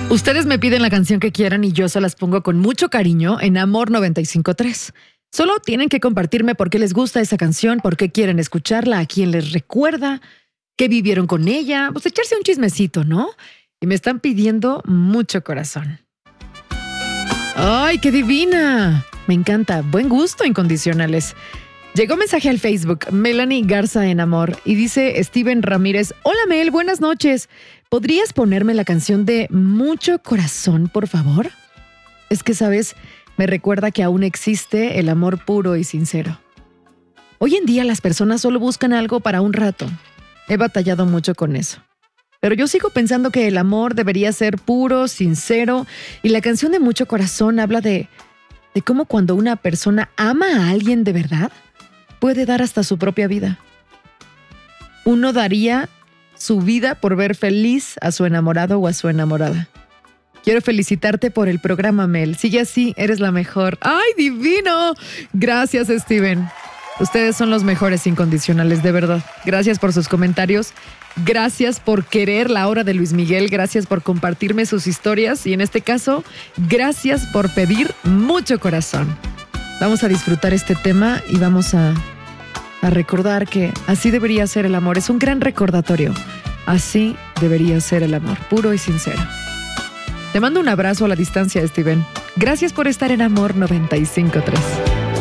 Ustedes me piden la canción que quieran y yo se las pongo con mucho cariño en Amor 95.3. Solo tienen que compartirme por qué les gusta esa canción, por qué quieren escucharla, a quién les recuerda, qué vivieron con ella, pues echarse un chismecito, ¿no? Y me están pidiendo mucho corazón. ¡Ay, qué divina! Me encanta. Buen gusto, incondicionales. Llegó mensaje al Facebook, Melanie Garza en Amor, y dice Steven Ramírez: Hola Mel, buenas noches. ¿Podrías ponerme la canción de Mucho Corazón, por favor? Es que, ¿sabes? Me recuerda que aún existe el amor puro y sincero. Hoy en día las personas solo buscan algo para un rato. He batallado mucho con eso. Pero yo sigo pensando que el amor debería ser puro, sincero, y la canción de Mucho Corazón habla de cómo cuando una persona ama a alguien de verdad, puede dar hasta su propia vida. Uno daría su vida por ver feliz a su enamorado o a su enamorada. Quiero felicitarte por el programa, Mel. Sigue así, eres la mejor. ¡Ay, divino! Gracias, Steven. Ustedes son los mejores incondicionales, de verdad. Gracias por sus comentarios. Gracias por querer la hora de Luis Miguel. Gracias por compartirme sus historias. Y en este caso, gracias por pedir Mucho Corazón. Vamos a disfrutar este tema y vamos a recordar que así debería ser el amor. Es un gran recordatorio. Así debería ser el amor, puro y sincero. Te mando un abrazo a la distancia, Steven. Gracias por estar en Amor 95.3.